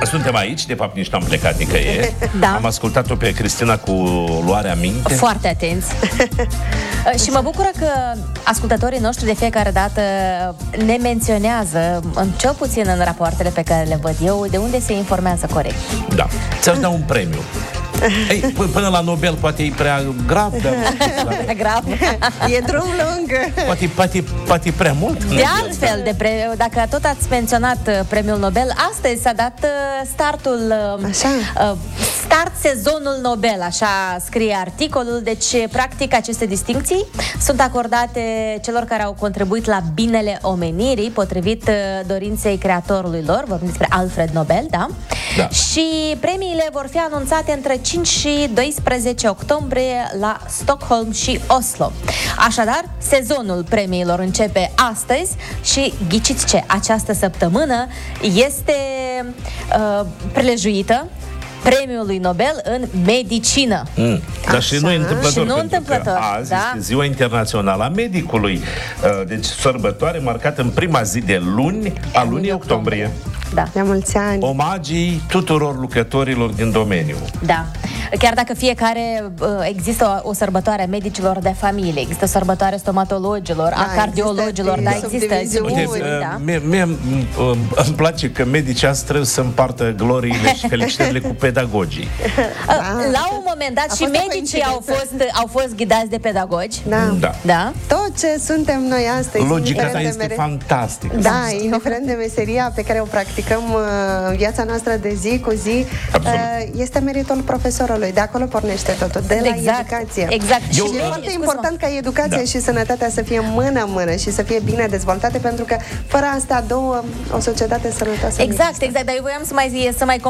Suntem aici, de fapt nici n-am plecat nicăieri. Da. Am ascultat-o pe Cristina cu luarea minte. Foarte atenți. Și mă bucură că ascultătorii noștri de fiecare dată ne menționează, cel puțin în rapoartele pe care le văd eu, de unde se informează corect. Da. Ți-aș da un premiu. Ei, până la Nobel poate e prea grav, dar Grav. E drum lung. poate e prea mult. De altfel, dacă tot ați menționat premiul Nobel, astăzi s-a dat startul, start sezonul Nobel, așa scrie articolul. Deci, practic, aceste distincții sunt acordate celor care au contribuit la binele omenirii, potrivit dorinței creatorului lor. Vorbim despre Alfred Nobel, da? Da. Și premiile vor fi anunțate între 5 și 12 octombrie la Stockholm și Oslo. Așadar, sezonul premiilor începe astăzi și ghiciți ce? Această săptămână este prelejuită premiului Nobel în medicină. Dar și nu e întâmplător. Și nu întâmplător, azi da? este Ziua Internațională a Medicului. Deci sărbătoare marcată în prima zi de luni a lunii octombrie. Da. La mulți ani. Omagii tuturor lucrătorilor din domeniu. Da. Chiar dacă fiecare există o sărbătoare a medicilor de familie, există o sărbătoare a stomatologilor, a cardiologilor, da, există da. Mie îmi place că medicii astăzi trebuie să împartă gloriile și felicitările cu pedagogii. La un moment dat și medicii au fost ghidați de pedagogi. Da. Da. Tot ce suntem noi astăzi. Logica ta este fantastică. Da, indiferent de meseria pe care o practicăm în viața noastră de zi cu zi, este meritul profesorului. De acolo pornește totul, de la educație. Exact. Și e foarte important ca educația și sănătatea să fie mână-mână și să fie bine dezvoltate, pentru că fără astea două, o societate sănătoasă. Exact, dar eu voiam să mai